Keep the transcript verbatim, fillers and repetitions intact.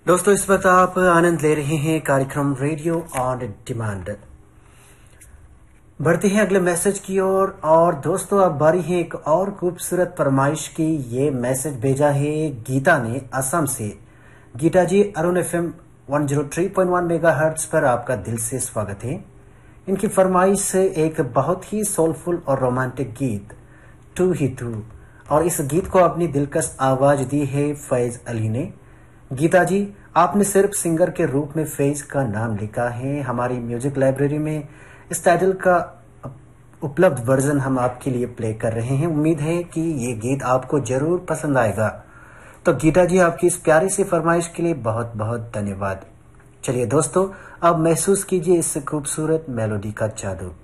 दोस्तों, इस वक्त आप आनंद ले रहे हैं कार्यक्रम रेडियो ऑन डिमांड। बढ़ते हैं अगले मैसेज की ओर और, और दोस्तों अब बारी है एक और खूबसूरत फरमाइश की। ये मैसेज भेजा है गीता ने असम से। गीता जी, अरुण एफएम एक सौ तीन पॉइंट एक मेगाहर्ट्ज पर आपका दिल से स्वागत है। इनकी फरमाइश है एक बहुत ही सोलफुल और रोमांटिक गीत तू ही तू, और इस गीत को अपनी दिलकश आवाज दी है फैज अली ने। गीता जी, आपने सिर्फ सिंगर के रूप में फैज का नाम लिखा है। हमारी म्यूजिक लाइब्रेरी में इस टाइटल का उपलब्ध वर्जन हम आपके लिए प्ले कर रहे हैं। उम्मीद है कि ये गीत आपको जरूर पसंद आएगा। तो गीता जी, आपकी इस प्यारी सी फरमाइश के लिए बहुत बहुत धन्यवाद। चलिए दोस्तों, अब महसूस कीजिए इस खूबसूरत मेलोडी का जादू।